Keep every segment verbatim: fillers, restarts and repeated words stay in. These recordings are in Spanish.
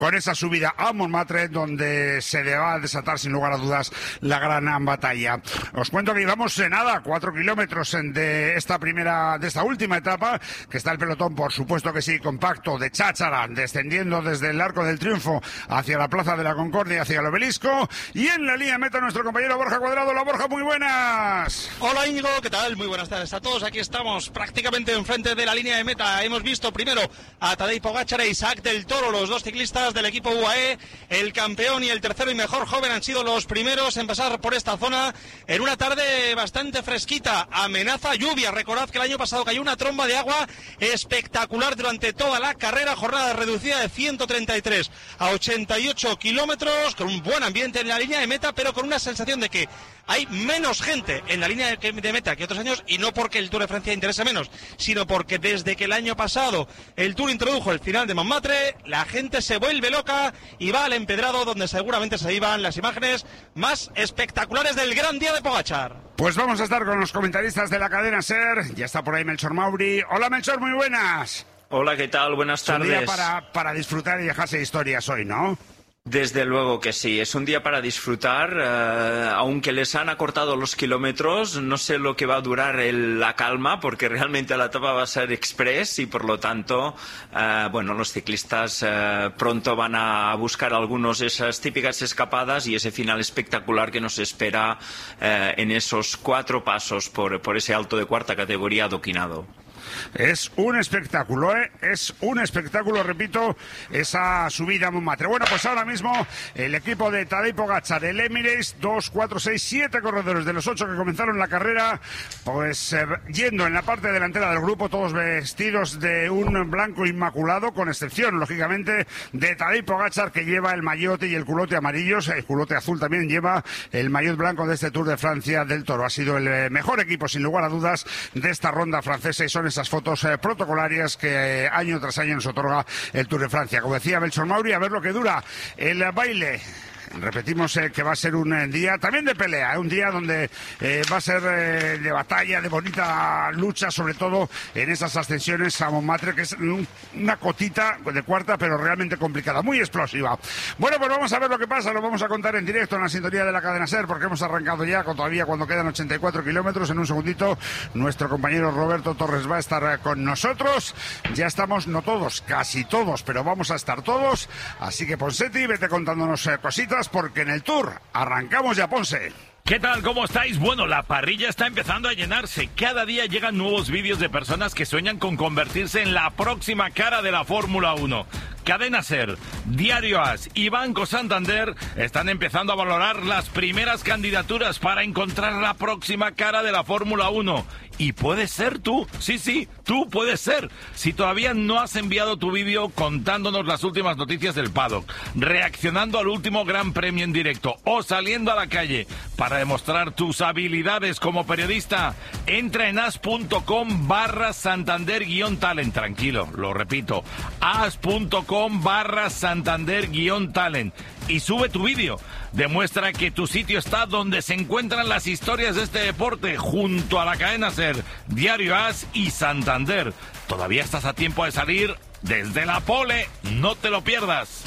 con esa subida a Montmartre, donde se va a desatar sin lugar a dudas la gran batalla. Os cuento que llevamos en nada cuatro kilómetros de esta primera, de esta última etapa, que está el pelotón, por supuesto que sí, compacto, de cháchara, descendiendo desde el Arco del Triunfo hacia la Plaza de la Concordia, hacia el Obelisco, y en la línea meta nuestro compañero Borja Cuadrado. Hola Borja, muy buenas. Hola Íñigo, ¿qué tal? Muy buenas tardes a todos. Aquí estamos prácticamente enfrente de la línea de meta. Hemos visto primero a Tadej Pogačar e Isaac del Toro, los dos ciclistas del equipo U A E. El campeón y el tercero y mejor joven han sido los primeros en pasar por esta zona en una tarde bastante fresquita. Amenaza lluvia. Recordad que el año pasado cayó una tromba de agua espectacular durante toda la carrera. Jornada reducida de ciento treinta y tres a ochenta y ocho kilómetros, con un buen ambiente en la línea de meta, pero con una sensación de que hay menos gente en la línea de meta que otros años, y no porque el Tour de Francia interese menos, sino porque desde que el año pasado el Tour introdujo el final de Montmartre, la gente se vuelve loca y va al empedrado, donde seguramente se iban las imágenes más espectaculares del gran día de Pogačar. Pues vamos a estar con los comentaristas de la cadena SER. Ya está por ahí Melchor Mauri. Hola Melchor, muy buenas. Hola, ¿qué tal? Buenas tardes. Es un día para, para disfrutar y dejarse historias hoy, ¿no? Desde luego que sí, es un día para disfrutar, eh, aunque les han acortado los kilómetros, no sé lo que va a durar el, la calma, porque realmente la etapa va a ser express y por lo tanto, eh, bueno, los ciclistas eh, pronto van a buscar algunos de esas típicas escapadas y ese final espectacular que nos espera eh, en esos cuatro pasos por, por ese alto de cuarta categoría adoquinado. Es un espectáculo, ¿eh? Es un espectáculo, repito, esa subida a Montmartre. Bueno, pues ahora mismo el equipo de Tadej Pogačar, el Emirates, dos, cuatro, seis, siete corredores de los ocho que comenzaron la carrera, pues eh, yendo en la parte delantera del grupo, todos vestidos de un blanco inmaculado, con excepción, lógicamente, de Tadej Pogačar, que lleva el maillot y el culote amarillos. El culote azul también lleva el maillot blanco de este Tour de Francia del Toro. Ha sido el mejor equipo, sin lugar a dudas, de esta ronda francesa, y son esas fotos eh, protocolarias que eh, año tras año nos otorga el Tour de Francia. Como decía Melchor Mauri, a ver lo que dura el eh, baile. Repetimos eh, que va a ser un eh, día también de pelea, eh, un día donde eh, va a ser eh, de batalla, de bonita lucha, sobre todo en esas ascensiones a Montmartre, que es un, una cotita de cuarta, pero realmente complicada, muy explosiva. Bueno, pues vamos a ver lo que pasa, lo vamos a contar en directo en la sintonía de la cadena SER, porque hemos arrancado ya, con todavía cuando quedan ochenta y cuatro kilómetros. En un segundito nuestro compañero Roberto Torres va a estar eh, con nosotros. Ya estamos, no todos, casi todos, pero vamos a estar todos, así que Ponseti, vete contándonos eh, cositas, porque en el Tour arrancamos ya, Ponce. ¿Qué tal? ¿Cómo estáis? Bueno, la parrilla está empezando a llenarse. Cada día llegan nuevos vídeos de personas que sueñan con convertirse en la próxima cara de la Fórmula uno. Cadena SER, Diario As y Banco Santander están empezando a valorar las primeras candidaturas para encontrar la próxima cara de la Fórmula uno. Y puedes ser tú, sí, sí, tú puedes ser. Si todavía no has enviado tu vídeo contándonos las últimas noticias del paddock, reaccionando al último Gran Premio en directo o saliendo a la calle para demostrar tus habilidades como periodista, entra en as.com barra Santander guión talent. Tranquilo, lo repito, as.com barra Santander guión talent. Y sube tu vídeo. Demuestra que tu sitio está donde se encuentran las historias de este deporte, junto a la cadena SER, Diario As y Santander. Todavía estás a tiempo de salir desde la pole. No te lo pierdas.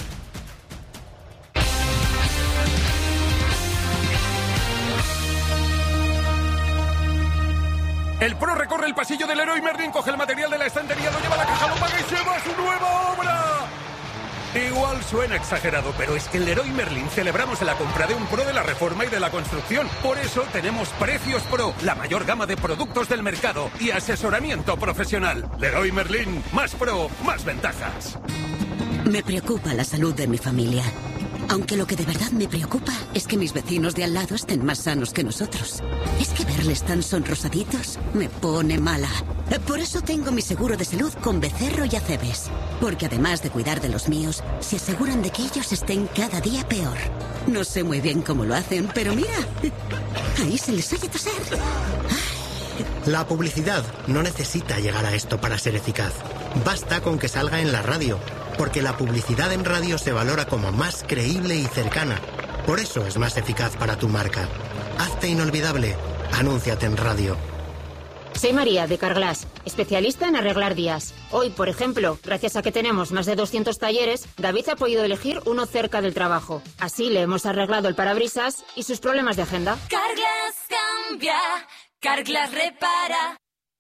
El pro recorre el pasillo del Leroy Merlin, coge el material de la estantería, lo lleva a la caja, lo paga y se va a su nueva obra. Igual suena exagerado, pero es que en Leroy Merlin celebramos la compra de un pro de la reforma y de la construcción. Por eso tenemos Precios Pro, la mayor gama de productos del mercado y asesoramiento profesional. Leroy Merlin, más pro, más ventajas. Me preocupa la salud de mi familia. Aunque lo que de verdad me preocupa es que mis vecinos de al lado estén más sanos que nosotros. Es que verles tan sonrosaditos me pone mala. Por eso tengo mi seguro de salud con Becerro y Acebes. Porque además de cuidar de los míos, se aseguran de que ellos estén cada día peor. No sé muy bien cómo lo hacen, pero mira, ahí se les oye toser. La publicidad no necesita llegar a esto para ser eficaz. Basta con que salga en la radio, porque la publicidad en radio se valora como más creíble y cercana. Por eso es más eficaz para tu marca. Hazte inolvidable. Anúnciate en radio. Soy María, de Carglass, especialista en arreglar días. Hoy, por ejemplo, gracias a que tenemos más de doscientos talleres, David ha podido elegir uno cerca del trabajo. Así le hemos arreglado el parabrisas y sus problemas de agenda. Carglass cambia, Carglass repara.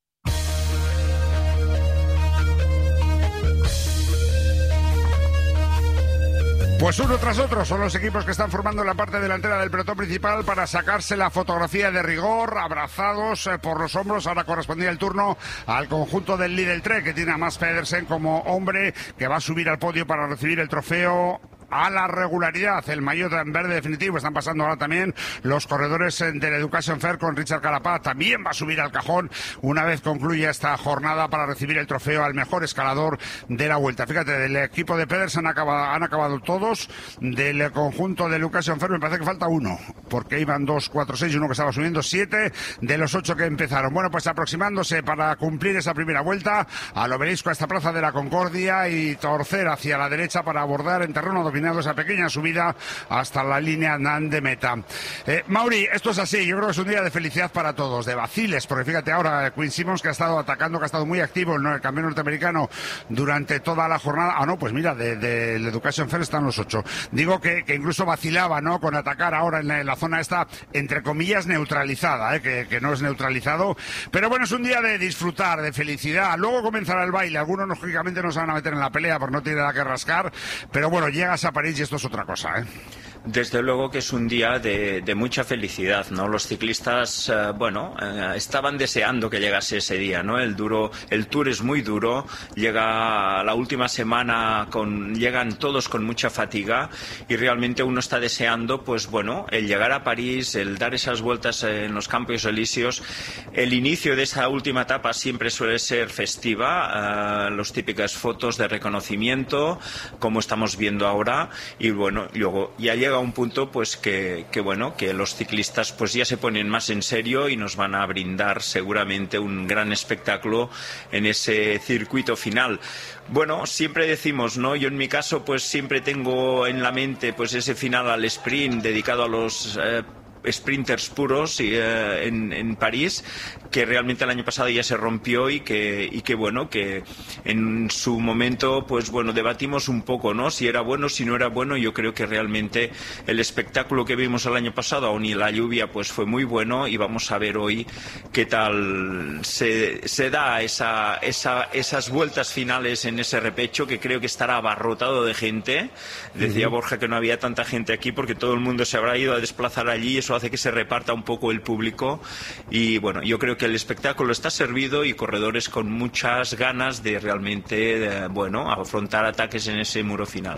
Pues uno tras otro son los equipos que están formando la parte delantera del pelotón principal para sacarse la fotografía de rigor, abrazados eh, por los hombros. Ahora correspondía el turno al conjunto del Lidl Trek, que tiene a Mads Pedersen como hombre que va a subir al podio para recibir el trofeo a la regularidad, el maillot en verde definitivo. Están pasando ahora también los corredores del Education Fair con Richard Carapaz. También va a subir al cajón una vez concluya esta jornada para recibir el trofeo al mejor escalador de la Vuelta. Fíjate, del equipo de Pedersen han acabado, han acabado todos. Del conjunto del Education Fair me parece que falta uno, porque iban dos, cuatro, seis, uno que estaba subiendo, siete de los ocho que empezaron. Bueno, pues aproximándose para cumplir esa primera vuelta al obelisco, a esta plaza de la Concordia, y torcer hacia la derecha para abordar en terreno dominado esa pequeña subida hasta la línea de meta. Eh, Mauri, esto es así, yo creo que es un día de felicidad para todos, de vaciles, porque fíjate ahora Quinn Simmons, que ha estado atacando, que ha estado muy activo, el, el campeón norteamericano durante toda la jornada. Ah, no, pues mira, del de, de Education Fair están los ocho. Digo que, que incluso vacilaba, ¿no?, con atacar ahora en la, en la zona esta, entre comillas, neutralizada, ¿eh? que, que no es neutralizado. Pero bueno, es un día de disfrutar, de felicidad. Luego comenzará el baile. Algunos, lógicamente, no se van a meter en la pelea porque no tiene nada que rascar. Pero bueno, llegas a París y esto es otra cosa, ¿eh? Desde luego que es un día de, de mucha felicidad, ¿no? Los ciclistas, eh, bueno, eh, estaban deseando que llegase ese día, ¿no? El duro, el Tour es muy duro, llega la última semana, con, llegan todos con mucha fatiga y realmente uno está deseando, pues bueno, el llegar a París, el dar esas vueltas en los Campos Elíseos. El inicio de esa última etapa siempre suele ser festiva, eh, los típicas fotos de reconocimiento, como estamos viendo ahora, y bueno, luego ya llega a un punto pues que, que bueno, que los ciclistas pues ya se ponen más en serio y nos van a brindar seguramente un gran espectáculo en ese circuito final. Bueno, siempre decimos, ¿no? Yo en mi caso pues siempre tengo en la mente pues ese final al sprint dedicado a los eh, sprinters puros y, eh, en, en París, que realmente el año pasado ya se rompió y que, y que bueno, que en su momento pues bueno, debatimos un poco, ¿no?, si era bueno, si no era bueno. Yo creo que realmente el espectáculo que vimos el año pasado, aun y la lluvia, pues fue muy bueno, y vamos a ver hoy qué tal se, se da esa, esa, esas vueltas finales en ese repecho, que creo que estará abarrotado de gente. Decía uh-huh. Borja que no había tanta gente aquí porque todo el mundo se habrá ido a desplazar allí, eso hace que se reparta un poco el público, y bueno, yo creo que el espectáculo está servido y corredores con muchas ganas de realmente, eh, bueno, afrontar ataques en ese muro final.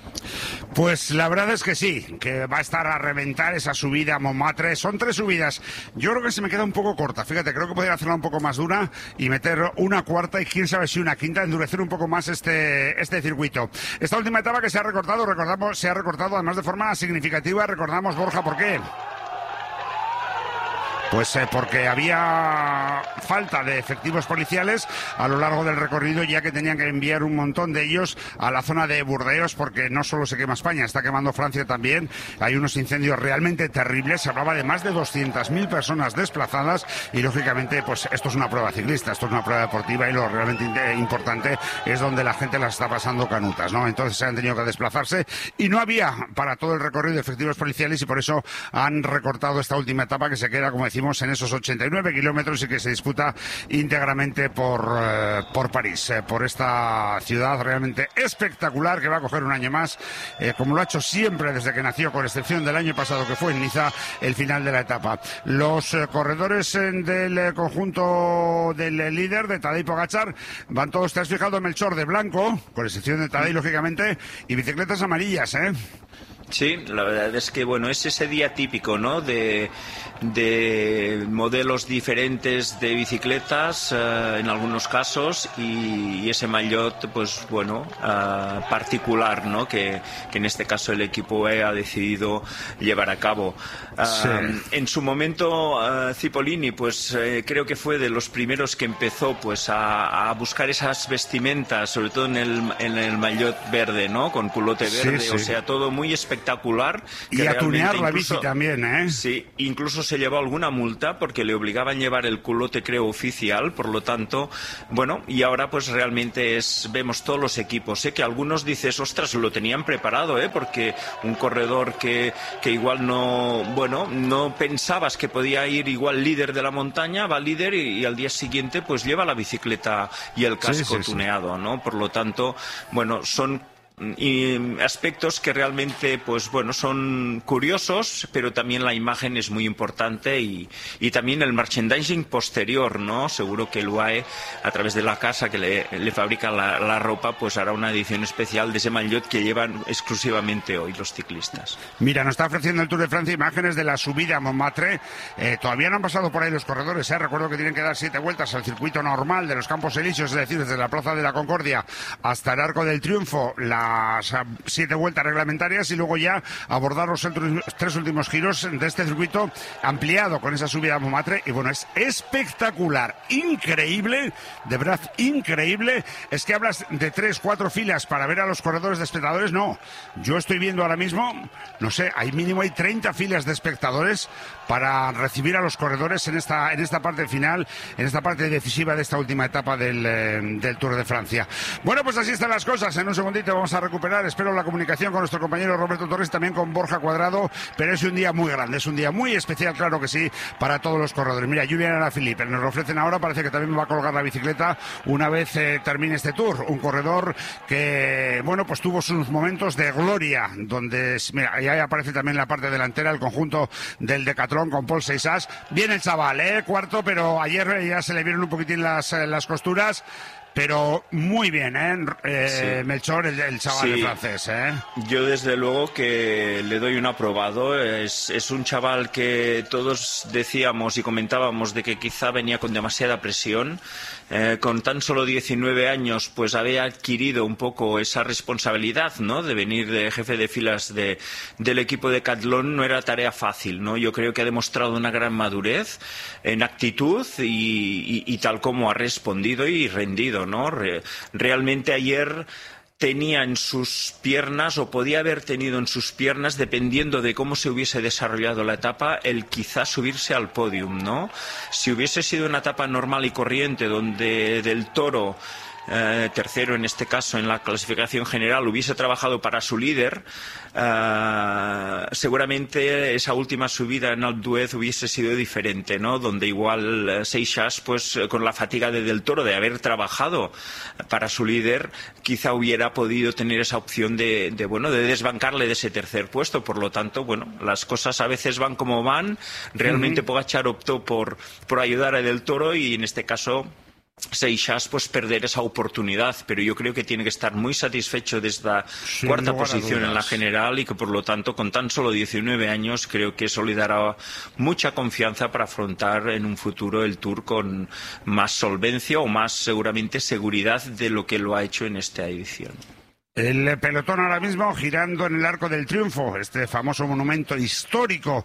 Pues la verdad es que sí, que va a estar a reventar esa subida a Montmartre. Son tres subidas. Yo creo que se me queda un poco corta. Fíjate, creo que podría hacerla un poco más dura y meter una cuarta y quién sabe si una quinta, endurecer un poco más este, este circuito. Esta última etapa que se ha recortado, recordamos, se ha recortado además de forma significativa. Recordamos, Borja, ¿por qué? Pues eh, porque había falta de efectivos policiales a lo largo del recorrido, ya que tenían que enviar un montón de ellos a la zona de Burdeos, porque no solo se quema España, está quemando Francia también. Hay unos incendios realmente terribles. Se hablaba de más de doscientas mil personas desplazadas y, lógicamente, pues esto es una prueba ciclista, esto es una prueba deportiva, y lo realmente importante es donde la gente las está pasando canutas, ¿no? Entonces se han tenido que desplazarse y no había para todo el recorrido efectivos policiales, y por eso han recortado esta última etapa, que se queda, como decimos, en esos ochenta y nueve kilómetros y que se disputa íntegramente por, eh, por París, eh, por esta ciudad realmente espectacular que va a coger un año más, eh, como lo ha hecho siempre desde que nació, con excepción del año pasado que fue en Niza el final de la etapa. Los eh, corredores eh, del eh, conjunto del eh, líder, de Tadej Pogačar, van todos, te has fijado, Melchor, de blanco, con excepción de Tadej, lógicamente, y bicicletas amarillas, ¿eh? Sí, la verdad es que bueno, es ese día típico, ¿no?, de, de modelos diferentes de bicicletas, eh, en algunos casos, y, y ese maillot, pues bueno, eh, particular, ¿no?, que, que en este caso el equipo E ha decidido llevar a cabo. Eh, sí. En su momento, eh, Cipollini, pues eh, creo que fue de los primeros que empezó pues a, a buscar esas vestimentas, sobre todo en el, en el maillot verde, ¿no?, con culote verde, sí, sí. O sea, todo muy espectacular. espectacular. Y a tunear la bici también, ¿eh? Sí, incluso se llevó alguna multa porque le obligaban a llevar el culote, creo, oficial, por lo tanto, bueno, y ahora pues realmente es, vemos todos los equipos, ¿eh? Que algunos dices, ostras, lo tenían preparado, ¿eh? Porque un corredor que, que igual no, bueno, no pensabas que podía ir igual líder de la montaña, va líder y, y al día siguiente pues lleva la bicicleta y el casco sí, sí, tuneado, ¿no? Por lo tanto, bueno, son y aspectos que realmente pues bueno son curiosos, pero también la imagen es muy importante y, y también el merchandising posterior, ¿no? Seguro que el U A E, a través de la casa que le, le fabrica la, la ropa, pues hará una edición especial de ese maillot que llevan exclusivamente hoy los ciclistas. Mira, nos está ofreciendo el Tour de Francia imágenes de la subida a Montmartre. Eh, todavía no han pasado por ahí los corredores, ¿eh? Recuerdo que tienen que dar siete vueltas al circuito normal de los Campos Elíseos, es decir, desde la Plaza de la Concordia hasta el Arco del Triunfo, la siete vueltas reglamentarias y luego ya abordar los tres últimos giros de este circuito ampliado con esa subida a Montmartre. Y bueno, es espectacular, increíble, de verdad increíble. Es que hablas de tres, cuatro filas para ver a los corredores de espectadores. No, yo estoy viendo ahora mismo, no sé, hay mínimo hay treinta filas de espectadores para recibir a los corredores en esta, en esta parte final, en esta parte decisiva de esta última etapa del, eh, del Tour de Francia. Bueno, pues así están las cosas. En un segundito vamos a recuperar, espero, la comunicación con nuestro compañero Roberto Torres, también con Borja Cuadrado, pero es un día muy grande, es un día muy especial, claro que sí, para todos los corredores. Mira, Julian Alaphilippe nos lo ofrecen ahora, parece que también va a colgar la bicicleta una vez eh, termine este Tour, un corredor que, bueno, pues tuvo sus momentos de gloria, donde, mira, ahí aparece también la parte delantera, el conjunto del Decathlon con Paul Seixas. Bien el chaval, eh, cuarto, pero ayer ya se le vieron un poquitín las, las costuras. Pero muy bien, ¿eh? eh sí. Melchor, el, el chaval sí. francés, ¿eh? Yo desde luego que le doy un aprobado. Es, es un chaval que todos decíamos y comentábamos de que quizá venía con demasiada presión. Eh, con tan solo diecinueve años, pues había adquirido un poco esa responsabilidad, ¿no? De venir de jefe de filas de, del equipo de Decathlon. No era tarea fácil, ¿no? Yo creo que ha demostrado una gran madurez en actitud y, y, y tal como ha respondido y rendido, ¿no? Re, realmente ayer tenía en sus piernas, o podía haber tenido en sus piernas, dependiendo de cómo se hubiese desarrollado la etapa, el quizás subirse al podium, ¿no? Si hubiese sido una etapa normal y corriente, donde Del Toro, eh, tercero en este caso en la clasificación general, hubiese trabajado para su líder, Uh, seguramente esa última subida en Alpe d'Huez hubiese sido diferente, ¿no? Donde igual uh, Seixas, pues con la fatiga de Del Toro de haber trabajado para su líder, quizá hubiera podido tener esa opción de, de bueno, de desbancarle de ese tercer puesto. Por lo tanto, bueno, las cosas a veces van como van. Realmente uh-huh. Pogačar optó por, por ayudar a Del Toro y en este caso Seixas pues perder esa oportunidad, pero yo creo que tiene que estar muy satisfecho de esta Sin cuarta posición en la general y que por lo tanto con tan solo diecinueve años creo que eso le dará mucha confianza para afrontar en un futuro el Tour con más solvencia o más seguramente seguridad de lo que lo ha hecho en esta edición. El pelotón ahora mismo girando en el Arco del Triunfo, este famoso monumento histórico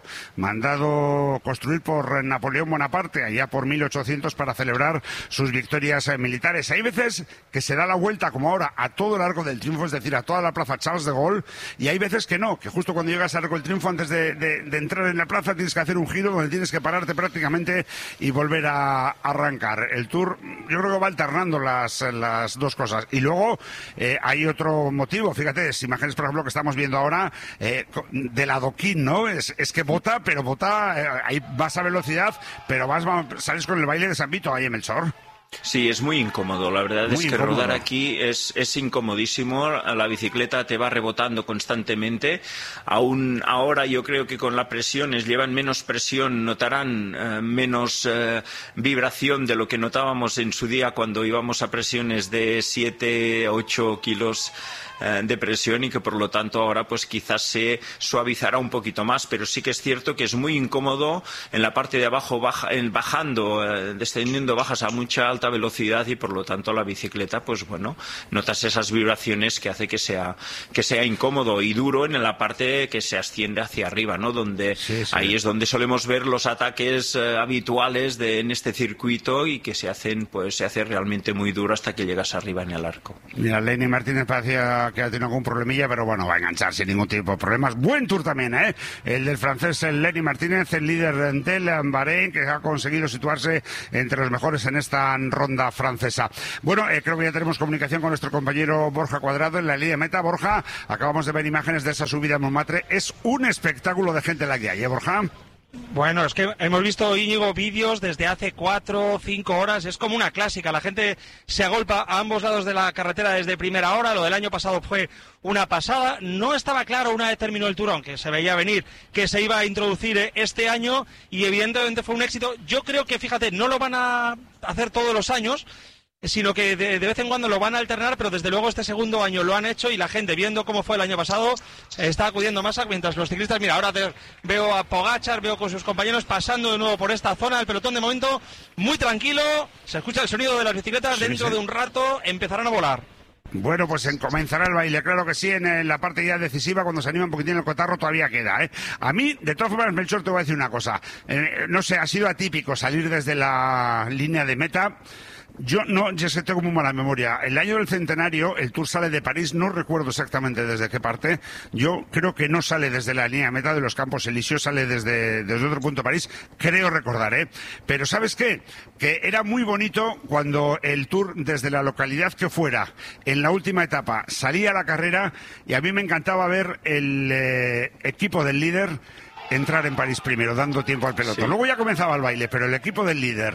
mandado construir por Napoleón Bonaparte allá por mil ochocientos para celebrar sus victorias militares. Hay veces que se da la vuelta, como ahora, a todo el Arco del Triunfo, es decir, a toda la plaza Charles de Gaulle, y hay veces que no, que justo cuando llegas al Arco del Triunfo, antes de, de, de entrar en la plaza, tienes que hacer un giro donde tienes que pararte prácticamente y volver a arrancar. El Tour, yo creo que va alternando las, las dos cosas. Y luego eh, hay otro motivo, fíjate, es imágenes por ejemplo que estamos viendo ahora eh, del adoquín, ¿no? Es, es que bota, pero bota, eh, ahí vas a velocidad, pero vas, sales con el baile de San Vito ahí en Melchor. Sí, es muy incómodo. La verdad muy es que incómodo. Rodar aquí es, es incomodísimo. La bicicleta te va rebotando constantemente. Aún ahora yo creo que con la presión, llevan menos presión, notarán eh, menos eh, vibración de lo que notábamos en su día cuando íbamos a presiones de siete, ocho kilos de presión y que por lo tanto ahora pues quizás se suavizará un poquito más, pero sí que es cierto que es muy incómodo en la parte de abajo, baja, bajando, eh, descendiendo, bajas a mucha alta velocidad y por lo tanto la bicicleta pues bueno, notas esas vibraciones que hace que sea que sea incómodo y duro en la parte que se asciende hacia arriba, ¿no? Donde sí, sí. Ahí es donde solemos ver los ataques eh, habituales de, en este circuito y que se hacen pues se hace realmente muy duro hasta que llegas arriba en el arco. Mira, Lenny Martínez parecía ha, que ha tenido algún problemilla, pero bueno, va a enganchar sin ningún tipo de problemas. Buen Tour también, ¿eh? El del francés el Lenny Martínez, el líder del Bahrein, que ha conseguido situarse entre los mejores en esta ronda francesa. Bueno, eh, creo que ya tenemos comunicación con nuestro compañero Borja Cuadrado en la línea de meta. Borja, acabamos de ver imágenes de esa subida a Montmartre. Es un espectáculo de gente la que hay, ¿eh, Borja? Bueno, es que hemos visto, Íñigo, vídeos desde hace cuatro o cinco horas. Es como una clásica. La gente se agolpa a ambos lados de la carretera desde primera hora. Lo del año pasado fue una pasada. No estaba claro una vez terminó el Tour, aunque se veía venir que se iba a introducir este año y evidentemente fue un éxito. Yo creo que, fíjate, no lo van a hacer todos los años, sino que de, de vez en cuando lo van a alternar, pero desde luego este segundo año lo han hecho y la gente, viendo cómo fue el año pasado, está acudiendo más, mientras los ciclistas, mira, ahora te, veo a Pogačar, veo con sus compañeros pasando de nuevo por esta zona del pelotón, de momento muy tranquilo, se escucha el sonido de las bicicletas, sí, dentro sí. de un rato empezarán a volar. Bueno, pues comenzará el baile, claro que sí, en, en la parte ya decisiva, cuando se anima un poquitín el cotarro, todavía queda, ¿eh? A mí, de todas formas, Melchor, te voy a decir una cosa, eh, no sé, ha sido atípico salir desde la línea de meta. Yo no, yo sé, tengo muy mala memoria. El año del centenario, el Tour sale de París, no recuerdo exactamente desde qué parte. Yo creo que no sale desde la línea de meta de los Campos Elíseos, sale desde, desde otro punto de París, creo recordar, ¿eh? Pero ¿sabes qué? Que era muy bonito cuando el Tour, desde la localidad que fuera, en la última etapa, salía a la carrera, y a mí me encantaba ver el eh, equipo del líder entrar en París primero, dando tiempo al pelotón. Sí. Luego ya comenzaba el baile, pero el equipo del líder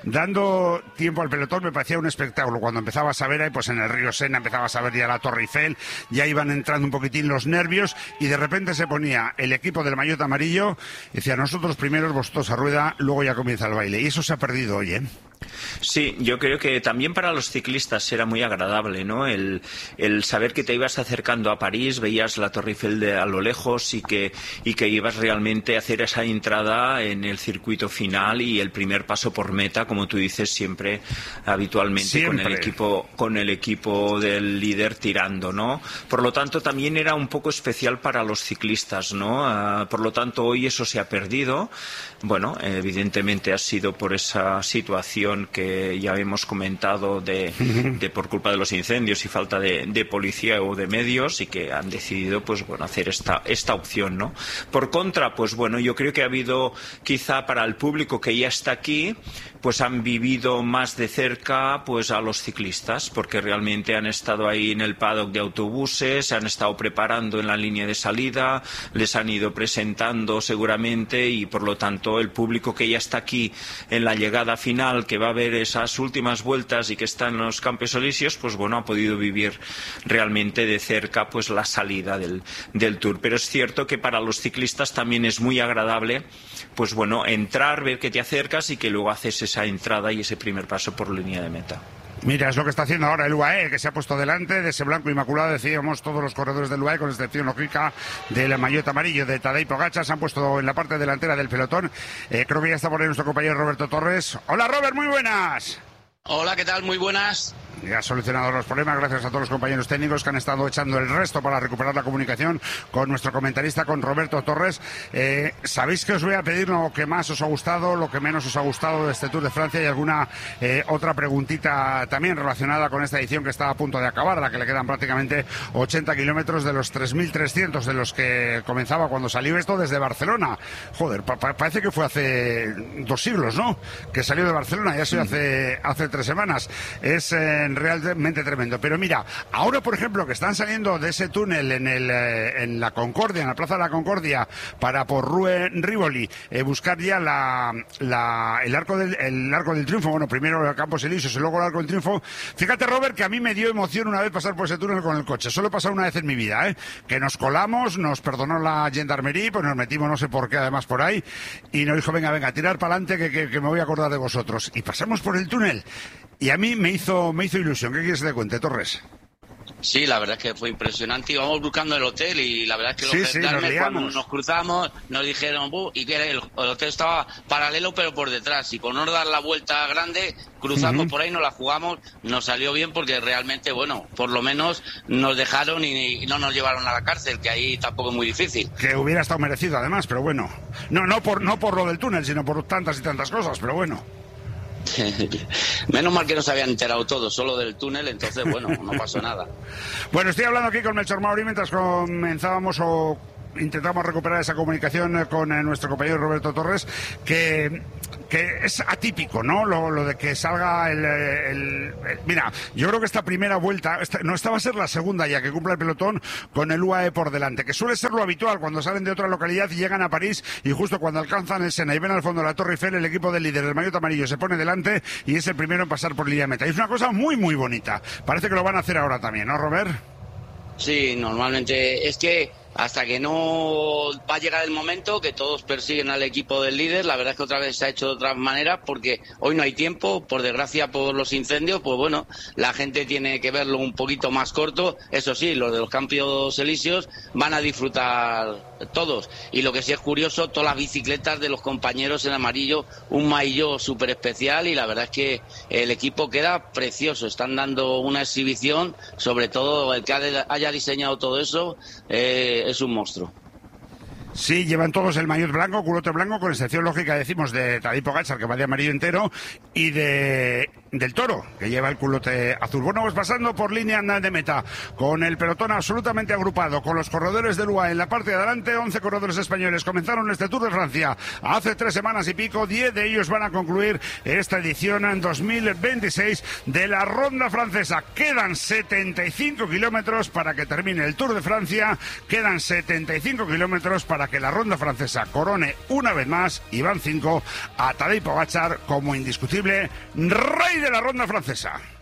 dando tiempo al pelotón me parecía un espectáculo. Cuando empezaba a saber ahí, pues en el río Sena empezaba a saber ya la Torre Eiffel, ya iban entrando un poquitín los nervios y de repente se ponía el equipo del maillot amarillo y decía, nosotros primeros, vosotros a rueda, luego ya comienza el baile. Y eso se ha perdido hoy, ¿eh? Sí, yo creo que también para los ciclistas era muy agradable, ¿no? El, el saber que te ibas acercando a París, veías la Torre Eiffel de, a lo lejos y que, y que ibas realmente a hacer esa entrada en el circuito final y el primer paso por meta, como tú dices siempre, habitualmente, siempre. con el equipo, con el equipo del líder tirando, ¿no? Por lo tanto, también era un poco especial para los ciclistas, ¿no? Uh, por lo tanto, hoy eso se ha perdido. Bueno, evidentemente ha sido por esa situación que ya hemos comentado de, de por culpa de los incendios y falta de, de policía o de medios, y que han decidido pues bueno hacer esta esta opción, ¿no? Por contra, pues bueno, yo creo que ha habido, quizá para el público que ya está aquí, pues han vivido más de cerca pues a los ciclistas, porque realmente han estado ahí en el paddock de autobuses, se han estado preparando en la línea de salida, les han ido presentando seguramente, y por lo tanto el público que ya está aquí en la llegada final, que va a ver esas últimas vueltas y que está en los Campos Elíseos, pues bueno, ha podido vivir realmente de cerca pues la salida del, del Tour. Pero es cierto que para los ciclistas también es muy agradable pues bueno, entrar, ver que te acercas y que luego haces esa entrada y ese primer paso por línea de meta. Mira, es lo que está haciendo ahora el U A E, que se ha puesto delante de ese blanco inmaculado, decíamos, todos los corredores del U A E, con excepción lógica del maillot amarillo de Tadej Pogačar, se han puesto en la parte delantera del pelotón. Eh, creo que ya está por ahí nuestro compañero Roberto Torres. Hola, Robert, muy buenas. Hola, ¿qué tal? Muy buenas. Ya ha solucionado los problemas gracias a todos los compañeros técnicos que han estado echando el resto para recuperar la comunicación con nuestro comentarista, con Roberto Torres. Eh, Sabéis que os voy a pedir lo que más os ha gustado, lo que menos os ha gustado de este Tour de Francia, y alguna eh, otra preguntita también relacionada con esta edición que está a punto de acabar, a la que le quedan prácticamente ochenta kilómetros de los tres mil trescientos de los que comenzaba cuando salió esto desde Barcelona. Joder, pa pa parece que fue hace dos siglos, ¿no? Que salió de Barcelona, ya ha sido hace, hace tres semanas. Es eh, realmente tremendo. Pero mira, ahora por ejemplo que están saliendo de ese túnel en el eh, en la Concordia, en la Plaza de la Concordia, para por Rue Rivoli, eh, buscar ya la, la el arco del el arco del triunfo. Bueno, primero el Campos Elíseos y luego el arco del triunfo. Fíjate, Robert, que a mí me dio emoción una vez pasar por ese túnel con el coche. Solo he pasado una vez en mi vida, ¿eh? Que nos colamos, nos perdonó la gendarmería, pues nos metimos no sé por qué además por ahí, y nos dijo, venga, venga, tirar para adelante que, que, que me voy a acordar de vosotros. Y pasamos por el túnel. Y a mí me hizo me hizo ilusión. ¿Qué quieres que te cuente, Torres? Sí, la verdad es que fue impresionante. Íbamos buscando el hotel y la verdad es que los sí, gendarmes, sí, cuando nos cruzamos, nos dijeron y que el, el hotel estaba paralelo pero por detrás, y por no dar la vuelta grande cruzamos uh-huh. por ahí, nos la jugamos, nos salió bien porque realmente, bueno, por lo menos nos dejaron y, y no nos llevaron a la cárcel, que ahí tampoco es muy difícil. Que hubiera estado merecido además, pero bueno. No, no por, no por lo del túnel, sino por tantas y tantas cosas, pero bueno. Menos mal que no se habían enterado todos, solo del túnel, entonces bueno, no pasó nada. Bueno, estoy hablando aquí con Melchor Mauri mientras comenzábamos o intentamos recuperar esa comunicación con eh, nuestro compañero Roberto Torres, que, que es atípico, ¿no? Lo, lo de que salga el, el, el... Mira, yo creo que esta primera vuelta, esta, no, esta va a ser la segunda ya que cumpla el pelotón con el U A E por delante, que suele ser lo habitual cuando salen de otra localidad y llegan a París y justo cuando alcanzan el Sena y ven al fondo la Torre Eiffel, el equipo del líder, el maillot amarillo, se pone delante y es el primero en pasar por línea de meta. Y es una cosa muy, muy bonita. Parece que lo van a hacer ahora también, ¿no, Robert? Sí, normalmente es que hasta que no va a llegar el momento que todos persiguen al equipo del líder, la verdad es que otra vez se ha hecho de otra manera porque hoy no hay tiempo, por desgracia por los incendios, pues bueno, la gente tiene que verlo un poquito más corto, eso sí, los de los Campos Elíseos van a disfrutar todos, y lo que sí es curioso, todas las bicicletas de los compañeros en amarillo, un maillot súper especial y la verdad es que el equipo queda precioso, están dando una exhibición, sobre todo el que haya diseñado todo eso, eh, es un monstruo. Sí, llevan todos el maillot blanco, culote blanco, con excepción lógica, decimos, de Tadej Pogačar, que va de amarillo entero, y de del Toro, que lleva el culote azul. Bueno, pues pasando por línea de meta, con el pelotón absolutamente agrupado, con los corredores del U A E en la parte de adelante, once corredores españoles comenzaron este Tour de Francia hace tres semanas y pico, diez de ellos van a concluir esta edición en dos mil veintiséis de la Ronda Francesa. Quedan setenta y cinco kilómetros para que termine el Tour de Francia, quedan setenta y cinco kilómetros para que la Ronda Francesa corone una vez más, y van cinco a Tadej Pogačar como indiscutible rey de la Ronda Francesa.